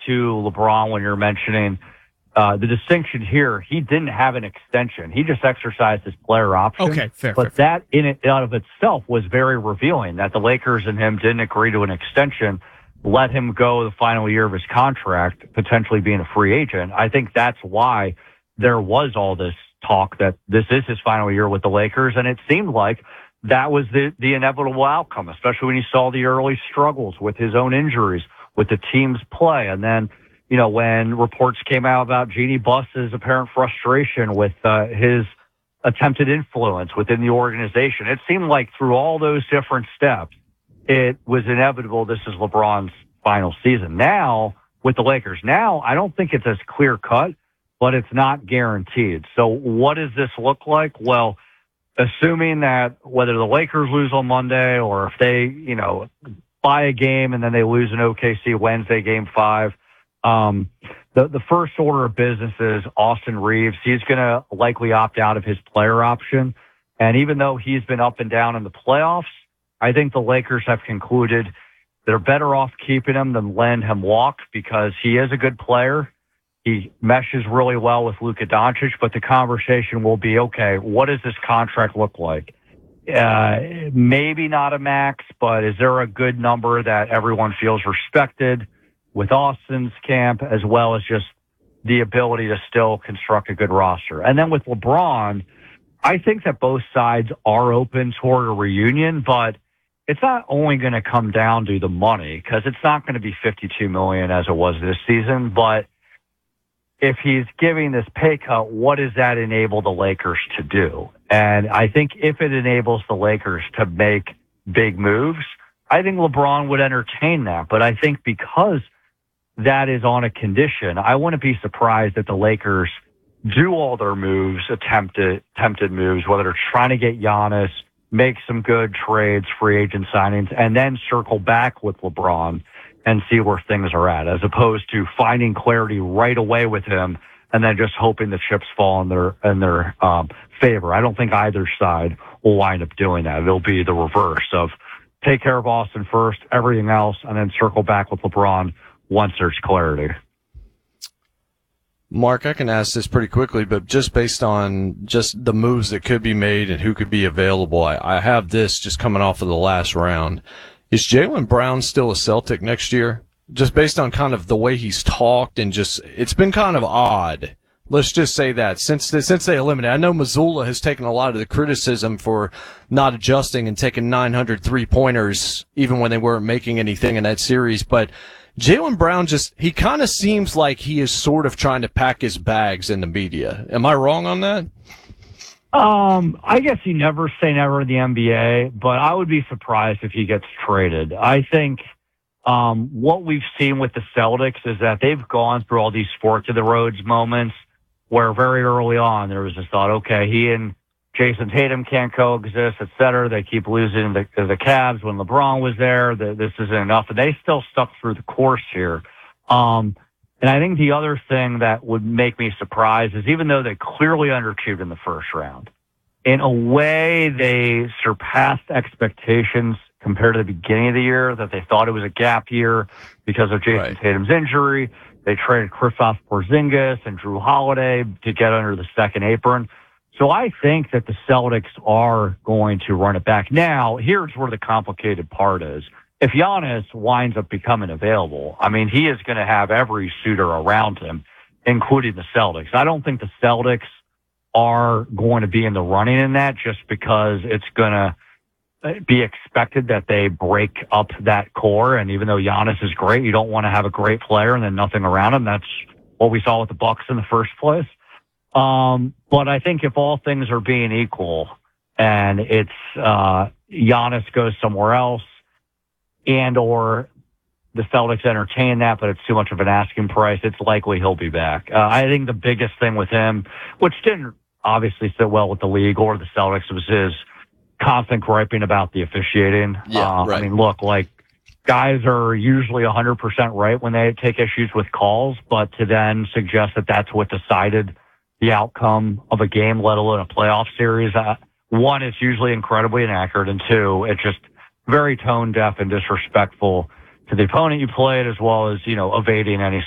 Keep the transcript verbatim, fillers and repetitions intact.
to LeBron when you're mentioning uh, the distinction here. He didn't have an extension. He just exercised his player option. Okay, fair, But fair, that in and out of itself was very revealing that the Lakers and him didn't agree to an extension, let him go the final year of his contract, potentially being a free agent. I think that's why there was all this talk that this is his final year with the Lakers, and it seemed like that was the, the inevitable outcome, especially when you saw the early struggles with his own injuries, with the team's play. And then, you know, when reports came out about Jeannie Buss's apparent frustration with uh, his attempted influence within the organization, it seemed like through all those different steps, it was inevitable this is LeBron's final season. Now, with the Lakers, now I don't think it's as clear-cut, but it's not guaranteed. So what does this look like? Well, assuming that whether the Lakers lose on Monday or if they, you know, buy a game and then they lose in O K C Wednesday, game five, um, the, the first order of business is Austin Reeves. He's going to likely opt out of his player option. And even though he's been up and down in the playoffs, I think the Lakers have concluded they're better off keeping him than letting him walk because he is a good player. He meshes really well with Luka Doncic, but the conversation will be, okay, what does this contract look like? Uh, maybe not a max, but is there a good number that everyone feels respected with Austin's camp, as well as just the ability to still construct a good roster? And then with LeBron, I think that both sides are open toward a reunion, but it's not only going to come down to the money because it's not going to be fifty-two million dollars as it was this season, but if he's giving this pay cut, what does that enable the Lakers to do? And I think if it enables the Lakers to make big moves, I think LeBron would entertain that. But I think because that is on a condition, I wouldn't be surprised that the Lakers do all their moves, attempted, attempted moves, whether they're trying to get Giannis, make some good trades, free agent signings, and then circle back with LeBron and see where things are at, as opposed to finding clarity right away with him and then just hoping the chips fall in their in their um, favor. I don't think either side will wind up doing that. It'll be the reverse of take care of Austin first, everything else, and then circle back with LeBron once there's clarity. Mark, I can ask this pretty quickly, but just based on just the moves that could be made and who could be available, I, I have this just coming off of the last round. Is Jaylen Brown still a Celtic next year? Just based on kind of the way he's talked and just, it's been kind of odd. Let's just say that since since they eliminated, I know Mazzulla has taken a lot of the criticism for not adjusting and taking nine hundred three-pointers even when they weren't making anything in that series, but Jaylen Brown just, he kind of seems like he is sort of trying to pack his bags in the media. Am I wrong on that? Um, I guess you never say never in the N B A, but I would be surprised if he gets traded. I think um, what we've seen with the Celtics is that they've gone through all these fork to the roads moments where very early on there was this thought, okay, he and Jason Tatum can't coexist, et cetera. They keep losing the, the Cavs when LeBron was there. The, this isn't enough. And they still stuck through the course here. Um, and I think the other thing that would make me surprised is even though they clearly underachieved in the first round, in a way they surpassed expectations compared to the beginning of the year, that they thought it was a gap year because of Jason right. Tatum's injury. They traded Kristaps Porzingis and Drew Holiday to get under the second apron. So I think that the Celtics are going to run it back. Now, here's where the complicated part is. If Giannis winds up becoming available, I mean, he is going to have every suitor around him, including the Celtics. I don't think the Celtics are going to be in the running in that just because it's going to be expected that they break up that core. And even though Giannis is great, you don't want to have a great player and then nothing around him. That's what we saw with the Bucks in the first place. Um, but I think if all things are being equal and it's uh, Giannis goes somewhere else and or the Celtics entertain that, but it's too much of an asking price, it's likely he'll be back. Uh, I think the biggest thing with him, which didn't obviously sit well with the league or the Celtics, was his constant griping about the officiating. Yeah, uh, right. I mean, look, like, guys are usually one hundred percent right when they take issues with calls, but to then suggest that that's what decided the outcome of a game, let alone a playoff series, uh, one, it's usually incredibly inaccurate, and two, it's just very tone deaf and disrespectful to the opponent you played, as well as, you know, evading any